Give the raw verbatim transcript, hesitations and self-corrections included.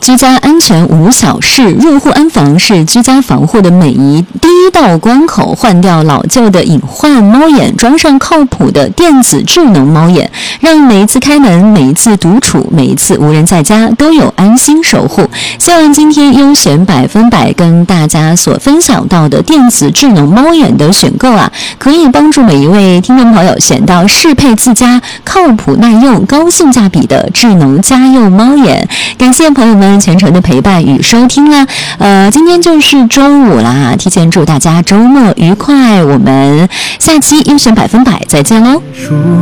居家安全无小事，入户安防是居家防护的每一第一道关口。换掉老旧的隐患猫眼，装上靠谱的电子智能猫眼，让每一次开门、每一次独处、每一次无人在家都有安心守护。希望今天优选百分百跟大家所分享到的电子智能猫眼的选购啊，可以帮助每一位听众朋友选到适配自家、靠谱耐用、高性价比的智能家用猫眼。感谢朋友们全程的陪伴与收听啦，呃，今天就是周五啦，提前祝大家周末愉快，我们下期优选百分百再见喽。